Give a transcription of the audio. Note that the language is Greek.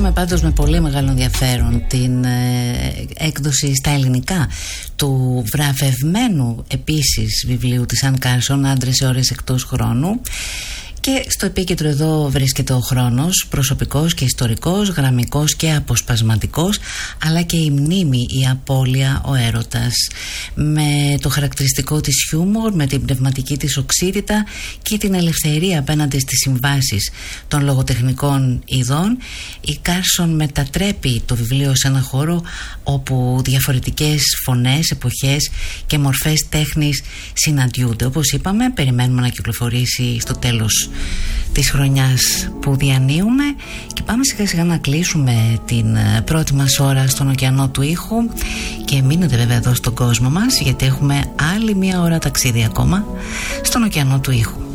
Περιμένουμε πάντως με πολύ μεγάλο ενδιαφέρον την έκδοση στα ελληνικά του βραβευμένου επίσης βιβλίου της Αν Κάρσον, Άντρες σε ώρες εκτός χρόνου. Και στο επίκεντρο εδώ βρίσκεται ο χρόνος, προσωπικός και ιστορικός, γραμμικός και αποσπασματικός, αλλά και η μνήμη, η απώλεια, ο έρωτας. Με το χαρακτηριστικό της χιούμορ, με την πνευματική της οξύτητα και την ελευθερία απέναντι στις συμβάσεις των λογοτεχνικών ειδών, η Κάρσον μετατρέπει το βιβλίο σε ένα χώρο όπου διαφορετικές φωνές, εποχές και μορφές τέχνης συναντιούνται. Όπως είπαμε, περιμένουμε να κυκλοφορήσει στο τέλος της χρονιάς που διανύουμε και πάμε σιγά σιγά να κλείσουμε την πρώτη μας ώρα στον ωκεανό του ήχου. Και μείνετε βέβαια εδώ στον κόσμο μας, γιατί έχουμε άλλη μία ώρα ταξίδι ακόμα στον ωκεανό του ήχου.